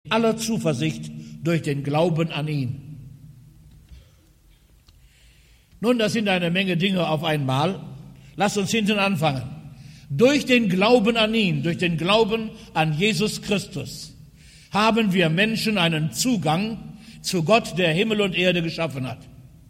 aller Zuversicht durch den Glauben an ihn. Nun, das sind eine Menge Dinge auf einmal. Lasst uns hinten anfangen. Durch den Glauben an ihn, durch den Glauben an Jesus Christus, haben wir Menschen einen Zugang zu Gott, der Himmel und Erde geschaffen hat.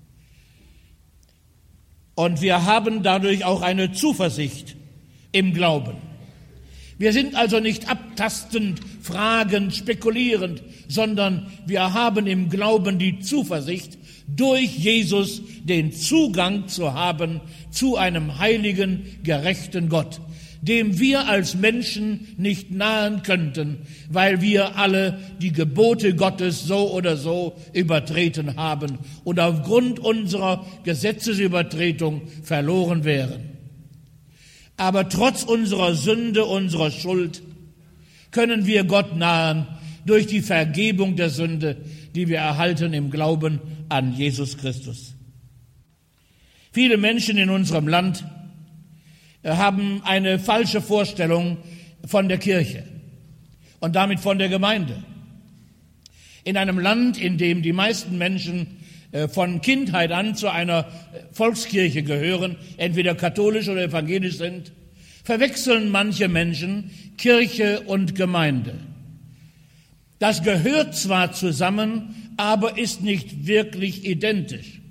Und wir haben dadurch auch eine Zuversicht im Glauben. Wir sind also nicht abtastend, fragend, spekulierend, sondern wir haben im Glauben die Zuversicht, durch Jesus den Zugang zu haben zu einem heiligen, gerechten Gott, dem wir als Menschen nicht nahen könnten, weil wir alle die Gebote Gottes so oder so übertreten haben und aufgrund unserer Gesetzesübertretung verloren wären. Aber trotz unserer Sünde, unserer Schuld, können wir Gott nahen durch die Vergebung der Sünde, die wir erhalten im Glauben an Jesus Christus. Viele Menschen in unserem Land haben eine falsche Vorstellung von der Kirche und damit von der Gemeinde. In einem Land, in dem die meisten Menschen von Kindheit an zu einer Volkskirche gehören, entweder katholisch oder evangelisch sind, verwechseln manche Menschen Kirche und Gemeinde. Das gehört zwar zusammen, aber ist nicht wirklich identisch.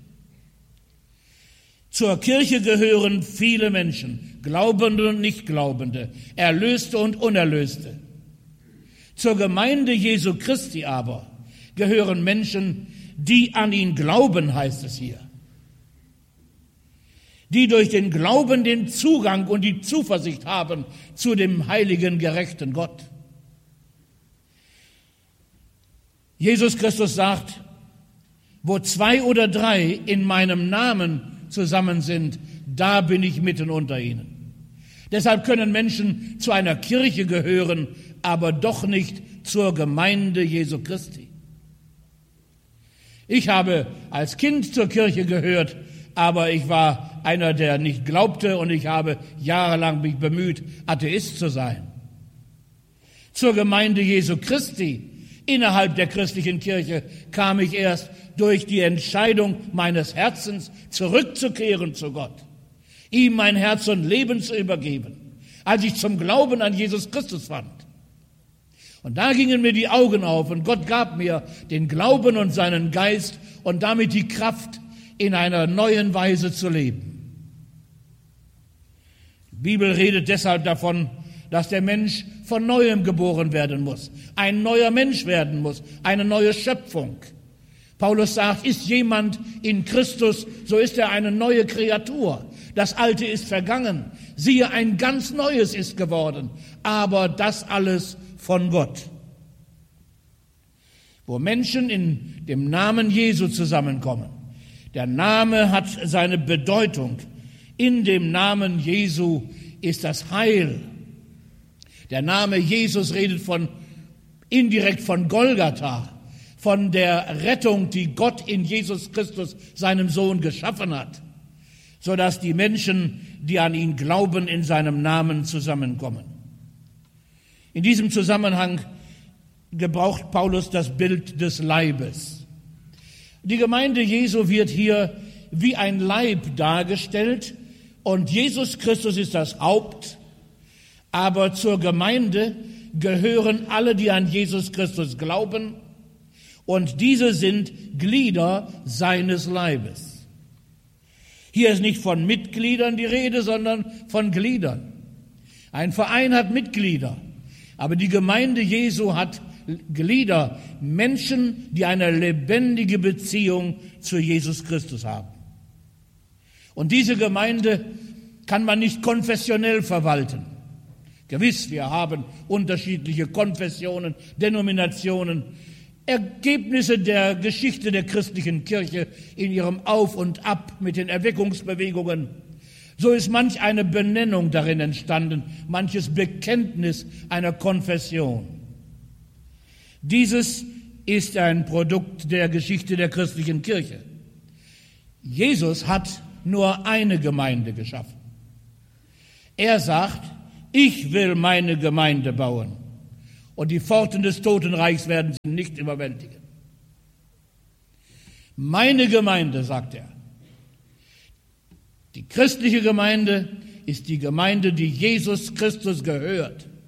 Zur Kirche gehören viele Menschen, Glaubende und Nichtglaubende, Erlöste und Unerlöste. Zur Gemeinde Jesu Christi aber gehören Menschen, die an ihn glauben, heißt es hier. Die durch den Glauben den Zugang und die Zuversicht haben zu dem heiligen, gerechten Gott. Jesus Christus sagt, wo 2 oder 3 in meinem Namen zusammen sind, da bin ich mitten unter ihnen. Deshalb können Menschen zu einer Kirche gehören, aber doch nicht zur Gemeinde Jesu Christi. Ich habe als Kind zur Kirche gehört, aber ich war einer, der nicht glaubte, und ich habe jahrelang mich bemüht, Atheist zu sein. Zur Gemeinde Jesu Christi innerhalb der christlichen Kirche kam ich erst durch die Entscheidung meines Herzens, zurückzukehren zu Gott, ihm mein Herz und Leben zu übergeben, als ich zum Glauben an Jesus Christus fand. Und da gingen mir die Augen auf und Gott gab mir den Glauben und seinen Geist und damit die Kraft, in einer neuen Weise zu leben. Die Bibel redet deshalb davon, dass der Mensch von Neuem geboren werden muss, ein neuer Mensch werden muss, eine neue Schöpfung. Paulus sagt, ist jemand in Christus, so ist er eine neue Kreatur. Das Alte ist vergangen, siehe, ein ganz Neues ist geworden, aber das alles von Gott. Wo Menschen in dem Namen Jesu zusammenkommen, der Name hat seine Bedeutung. In dem Namen Jesu ist das Heil. Der Name Jesus redet indirekt von Golgatha, von der Rettung, die Gott in Jesus Christus, seinem Sohn, geschaffen hat, sodass die Menschen, die an ihn glauben, in seinem Namen zusammenkommen. In diesem Zusammenhang gebraucht Paulus das Bild des Leibes. Die Gemeinde Jesu wird hier wie ein Leib dargestellt und Jesus Christus ist das Haupt, aber zur Gemeinde gehören alle, die an Jesus Christus glauben, und diese sind Glieder seines Leibes. Hier ist nicht von Mitgliedern die Rede, sondern von Gliedern. Ein Verein hat Mitglieder, aber die Gemeinde Jesu hat Glieder, Menschen, die eine lebendige Beziehung zu Jesus Christus haben. Und diese Gemeinde kann man nicht konfessionell verwalten. Gewiss, wir haben unterschiedliche Konfessionen, Denominationen, Ergebnisse der Geschichte der christlichen Kirche in ihrem Auf und Ab mit den Erweckungsbewegungen. So ist manch eine Benennung darin entstanden, manches Bekenntnis einer Konfession. Dieses ist ein Produkt der Geschichte der christlichen Kirche. Jesus hat nur eine Gemeinde geschaffen. Er sagt, ich will meine Gemeinde bauen. und die Pforten des Totenreichs werden sie nicht überwältigen. Meine Gemeinde, sagt er, die christliche Gemeinde ist die Gemeinde, die Jesus Christus gehört.